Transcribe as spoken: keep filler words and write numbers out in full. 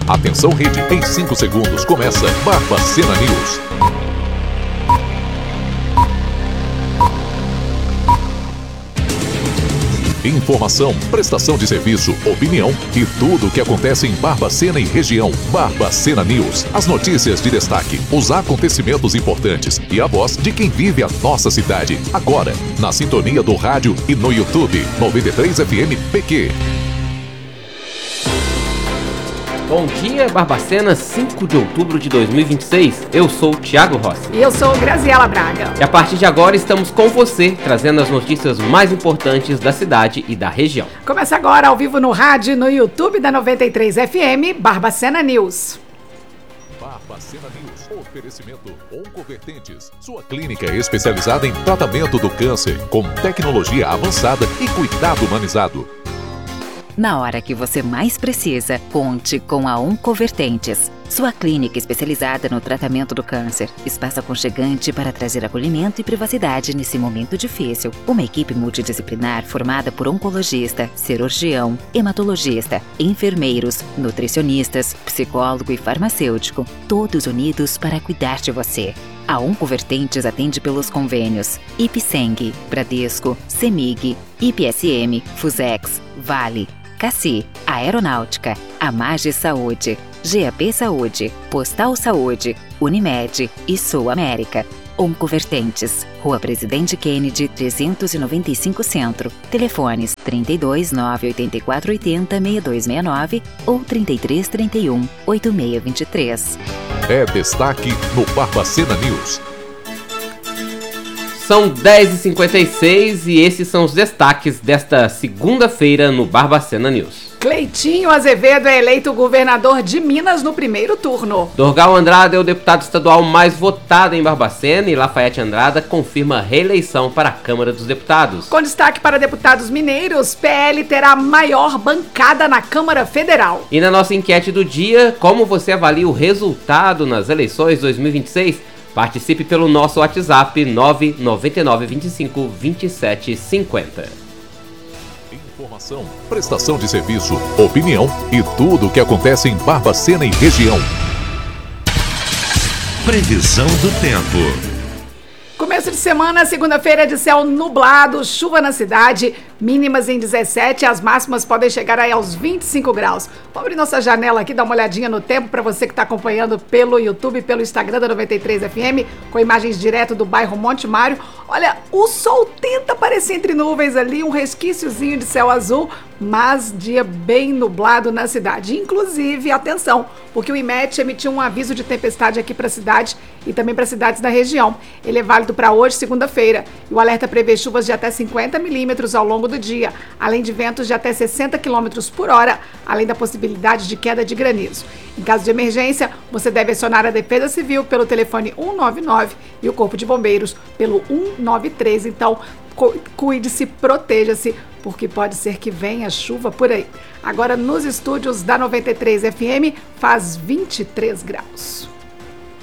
Atenção, rede, em cinco segundos começa Barbacena News. Informação, prestação de serviço, opinião e tudo o que acontece em Barbacena e região. Barbacena News. As notícias de destaque, os acontecimentos importantes e a voz de quem vive a nossa cidade. Agora, na sintonia do rádio e no YouTube. noventa e três F M P Q. Bom dia, Barbacena, cinco de outubro de dois mil e vinte e seis. Eu sou o Thiago Rossi. E eu sou Graziela Braga. E a partir de agora estamos com você, trazendo as notícias mais importantes da cidade e da região. Começa agora ao vivo no rádio e no YouTube da noventa e três F M, Barbacena News. Barbacena News. Oferecimento Oncovertentes. Sua clínica especializada em tratamento do câncer, com tecnologia avançada e cuidado humanizado. Na hora que você mais precisa, conte com a Oncovertentes, sua clínica especializada no tratamento do câncer. Espaço aconchegante para trazer acolhimento e privacidade nesse momento difícil. Uma equipe multidisciplinar formada por oncologista, cirurgião, hematologista, enfermeiros, nutricionistas, psicólogo e farmacêutico, todos unidos para cuidar de você. A Oncovertentes atende pelos convênios Ipseng, Bradesco, Semig, I P S M, Fusex, Vale, Cassi, Aeronáutica, Amage Saúde, G A P Saúde, Postal Saúde, Unimed e Sul América. Oncovertentes, Rua Presidente Kennedy, trezentos e noventa e cinco Centro. Telefones trinta e dois, nove oito quatro oito zero, seis dois seis nove ou trinta e três, trinta e um, oito seis dois três. É destaque no Barbacena News. São dez e cinquenta e seis e esses são os destaques desta segunda-feira no Barbacena News. Cleitinho Azevedo é eleito governador de Minas no primeiro turno. Dorgal Andrada é o deputado estadual mais votado em Barbacena e Lafayette Andrada confirma reeleição para a Câmara dos Deputados. Com destaque para deputados mineiros, P L terá maior bancada na Câmara Federal. E na nossa enquete do dia, como você avalia o resultado nas eleições dois mil e vinte e seis? Participe pelo nosso WhatsApp nove nove nove, dois cinco, dois sete cinco zero. Informação, prestação de serviço, opinião e tudo o que acontece em Barbacena e região. Previsão do tempo. Começo de semana, segunda-feira de céu nublado, chuva na cidade, mínimas em dezessete, as máximas podem chegar aí aos vinte e cinco graus. Vamos abrir nossa janela aqui, dar uma olhadinha no tempo para você que está acompanhando pelo YouTube, pelo Instagram da noventa e três F M, com imagens direto do bairro Monte Mário. Olha, o sol tenta aparecer entre nuvens ali, um resquíciozinho de céu azul, mas dia bem nublado na cidade. Inclusive, atenção, porque o IMET emitiu um aviso de tempestade aqui para a cidade e também para cidades da região. Ele é válido para hoje, segunda-feira. E o alerta prevê chuvas de até cinquenta milímetros ao longo do dia, além de ventos de até sessenta quilômetros por hora, além da possibilidade de queda de granizo. Em caso de emergência, você deve acionar a Defesa Civil pelo telefone um nove nove e o Corpo de Bombeiros pelo um nove três. Então, cuide-se, proteja-se, porque pode ser que venha chuva por aí. Agora, nos estúdios da noventa e três F M, faz vinte e três graus.